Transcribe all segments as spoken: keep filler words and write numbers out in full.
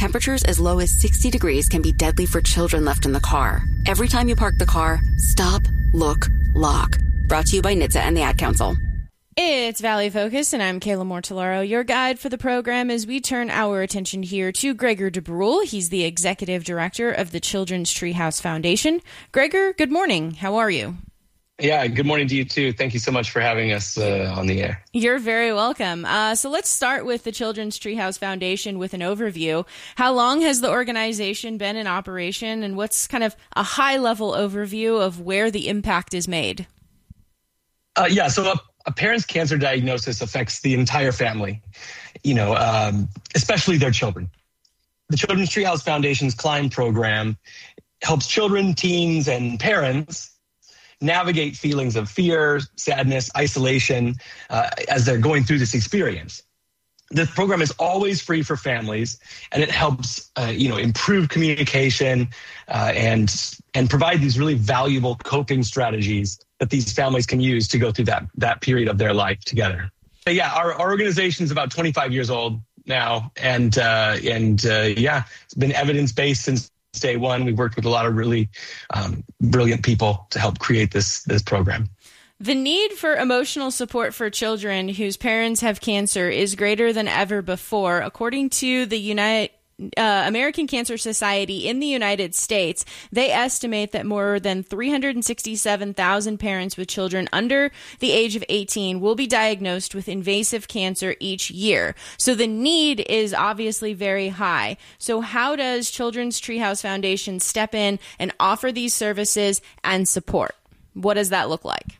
temperatures as low as sixty degrees can be deadly for children left in the car. Every time you park the car, stop, look, lock. Brought to you by N H T S A and the Ad Council. It's Valley Focus, and I'm Kayla Mortellaro, your guide for the program as we turn our attention here to Gregor DeBruhl. He's the executive director of the Children's Treehouse Foundation. Gregor, good morning. How are you? Yeah, good morning to you too. Thank you so much for having us uh, on the air. You're very welcome. Uh, so let's start with the Children's Treehouse Foundation with an overview. How long has the organization been in operation, and what's kind of a high-level overview of where the impact is made? Uh, yeah, so a, a parent's cancer diagnosis affects the entire family, you know, um, especially their children. The Children's Treehouse Foundation's CLIMB program helps children, teens, and parents navigate feelings of fear, sadness, isolation uh, as they're going through this experience. This program is always free for families, and it helps, uh, you know, improve communication uh, and and provide these really valuable coping strategies that these families can use to go through that that period of their life together. But yeah, our, our organization is about twenty-five years old now, and uh, and uh, yeah, it's been evidence-based since day one. We've worked with a lot of really um, brilliant people to help create this this program. The need for emotional support for children whose parents have cancer is greater than ever before. According to the United uh, American Cancer Society in the United States, they estimate that more than three hundred sixty-seven thousand parents with children under the age of eighteen will be diagnosed with invasive cancer each year. So the need is obviously very high. So how does Children's Treehouse Foundation step in and offer these services and support? What does that look like?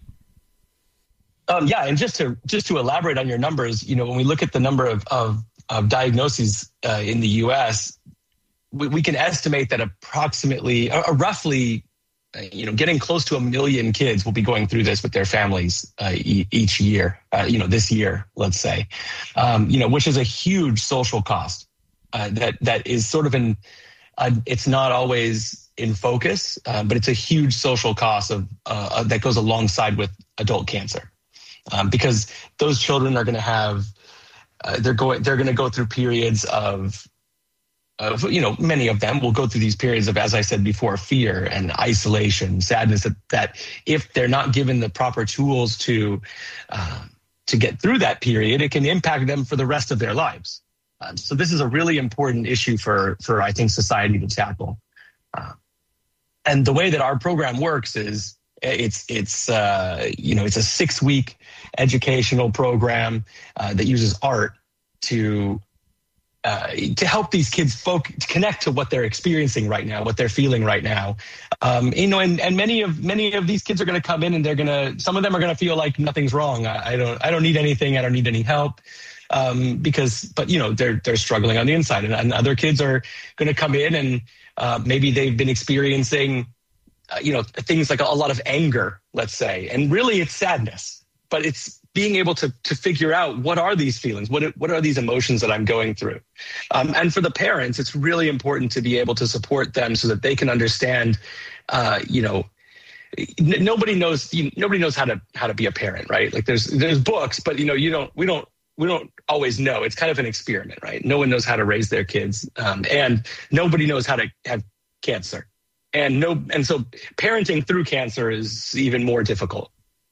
Um, yeah, and just to just to elaborate on your numbers, you know, when we look at the number of of, of diagnoses uh, in the U S, we, we can estimate that approximately, uh, roughly, uh, you know, getting close to a million kids will be going through this with their families uh, e- each year. Uh, you know, this year, let's say, um, you know, which is a huge social cost uh, that that is sort of in. Uh, it's not always in focus, uh, but it's a huge social cost of uh, that goes alongside with adult cancer. Um, because those children are going to have, uh, they're going, they're going to go through periods of, of, you know, many of them will go through these periods of, as I said before, fear and isolation, sadness. That, that if they're not given the proper tools to, uh, to get through that period, it can impact them for the rest of their lives. Um, so this is a really important issue for, for I think society to tackle. Uh, and the way that our program works is, It's it's uh, you know it's a six week educational program uh, that uses art to uh, to help these kids folk to connect to what they're experiencing right now, what they're feeling right now. Um, you know, and, and many of many of these kids are going to come in and they're going to some of them are going to feel like nothing's wrong. I, I don't I don't need anything. I don't need any help. Um, because but you know they're they're struggling on the inside, and, and other kids are going to come in and uh, maybe they've been experiencing. Uh, you know, things like a, a lot of anger, let's say, and really it's sadness, but it's being able to to figure out what are these feelings, what what are these emotions that I'm going through, um, and for the parents, it's really important to be able to support them so that they can understand. Uh, you know, n- nobody knows you, nobody knows how to how to be a parent, right? Like there's there's books, but you know, you don't we don't we don't always know. It's kind of an experiment, right? No one knows how to raise their kids, um, and nobody knows how to have cancer. And no, and so parenting through cancer is even more difficult.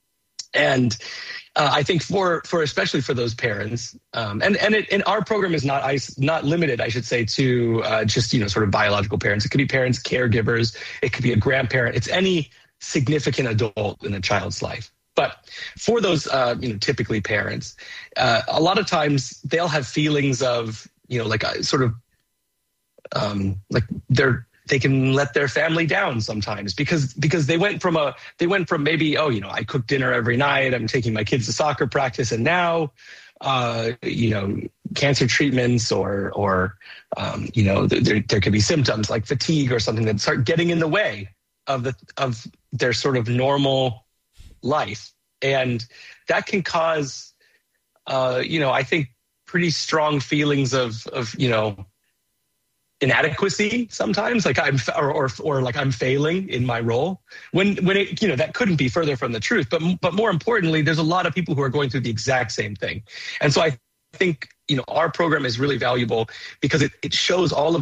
And uh, I think for for especially for those parents, um, and and it, and our program is not not limited, I should say, to uh, just you know sort of biological parents. It could be parents, caregivers. It could be a grandparent. It's any significant adult in a child's life. But for those uh, you know typically parents, uh, a lot of times they'll have feelings of you know like a, sort of um, like they're. They can let their family down sometimes because because they went from a they went from maybe oh you know I cook dinner every night, I'm taking my kids to soccer practice, and now uh, you know cancer treatments or or um, you know there there could be symptoms like fatigue or something that start getting in the way of the of their sort of normal life, and that can cause uh, you know I think pretty strong feelings of of you know. inadequacy sometimes, like I'm, or, or or like I'm failing in my role. When when it, you know, that couldn't be further from the truth. But but more importantly, there's a lot of people who are going through the exact same thing, and so I think you know our program is really valuable because it it shows all of